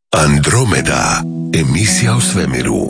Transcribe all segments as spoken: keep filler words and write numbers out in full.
Andromeda, emisija o svemiru.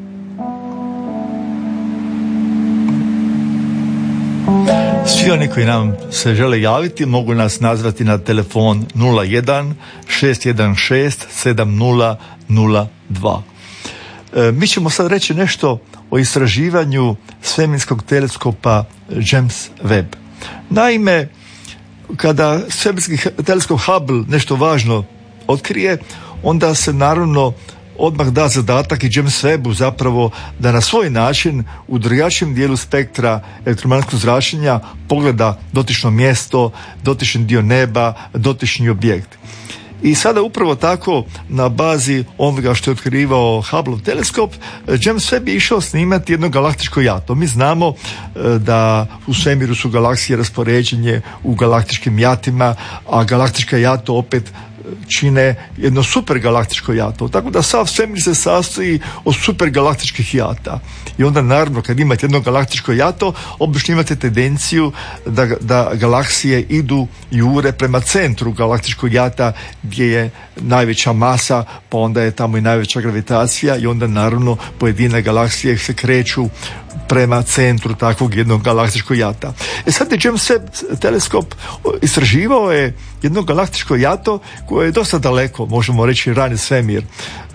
Svi oni koji nam se žele javiti mogu nas nazvati na telefon nula jedan šest jedan šest sedam nula nula dva. E, mi ćemo sad reći nešto o istraživanju svemirskog teleskopa James Webb. Naime, kada svemirski teleskop Hubble nešto važno otkrije, onda se naravno odmah da zadatak i James Webbu zapravo da na svoj način u drugačijem dijelu spektra elektromagnetskog zračenja pogleda dotično mjesto, dotični dio neba, dotični objekt. I sada upravo tako na bazi onoga što je otkrivao Hubble teleskop, James Webb je išao snimati jedno galaktičko jato. Mi znamo da u svemiru su galaksije raspoređenje u galaktičkim jatima, a galaktička jato opet čine jedno supergalaktičko jato. Tako da sav svemir se sastoji od supergalaktičkih jata. I onda naravno kad imate jedno galaktičko jato, obično imate tendenciju da, da galaksije idu jure prema centru galaktičkog jata gdje je najveća masa, pa onda je tamo i najveća gravitacija i onda naravno pojedine galaksije se kreću prema centru takvog jednog galaktičkog jata. E sad je James Webb teleskop istraživao je jedno galaktičko jato koje je dosta daleko, možemo reći rani svemir.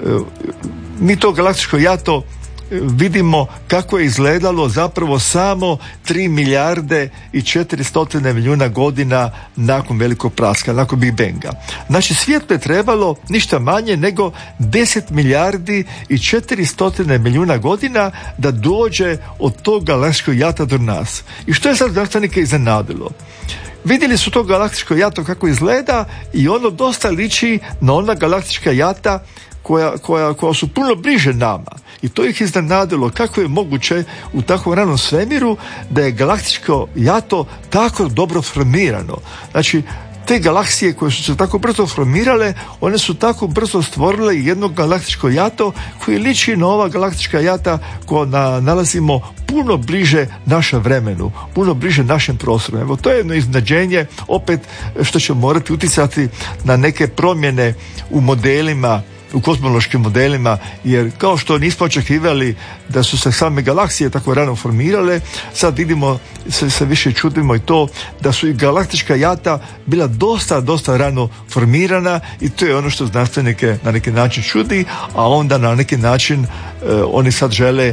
Mi to galaktičko jato vidimo kako je izgledalo zapravo samo tri milijarde i četiristo milijuna godina nakon velikog praska, nakon Big Banga. Znači svijetlo je trebalo ništa manje nego deset milijardi i četiristo milijuna godina da dođe od tog galaktičkog jata do nas. I što je sad znanstvenike iznenadilo? Vidjeli su to galaktičko jato kako izgleda i ono dosta liči na ona galaktička jata koja, koja, koja su puno bliže nama. I to ih iznenadilo kako je moguće u tako ranom svemiru da je galaktičko jato tako dobro formirano. Znači, te galaksije koje su se tako brzo formirale, one su tako brzo stvorile jedno galaktičko jato koje liči na ova galaktička jata koja na, nalazimo puno bliže našem vremenu, puno bliže našem prostoru. Evo, to je jedno iznenađenje, opet što će morati utjecati na neke promjene u modelima, u kozmološkim modelima, jer kao što nismo očekivali da su se same galaksije tako rano formirale, sad vidimo, se, se više čudimo i to da su i galaktička jata bila dosta, dosta rano formirana i to je ono što znanstvenike na neki način čudi, a onda na neki način eh, oni sad žele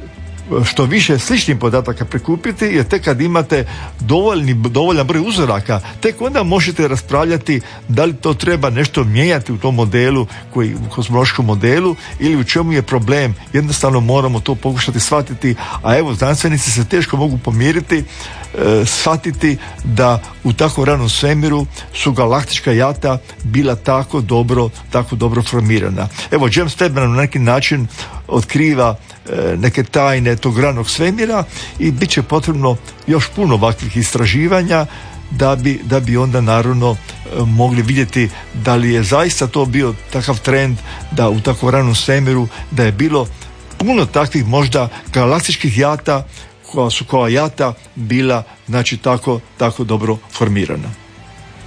što više sličnih podataka prikupiti, jer tek kad imate dovoljni, dovoljan broj uzoraka, tek onda možete raspravljati da li to treba nešto mijenjati u tom modelu, koji, u kozmološkom modelu, ili u čemu je problem. Jednostavno moramo to pokušati shvatiti, a evo znanstvenici se teško mogu pomiriti, e, shvatiti da u tako ranom svemiru su galaktička jata bila tako dobro, tako dobro formirana. Evo, James Webb na neki način otkriva e, neke tajne tog ranog svemira i bit će potrebno još puno ovakvih istraživanja da bi, da bi onda naravno e, mogli vidjeti da li je zaista to bio takav trend da u tako ranom svemiru da je bilo puno takvih možda galaktičkih jata koja su kao jata bila znači tako, tako dobro formirana.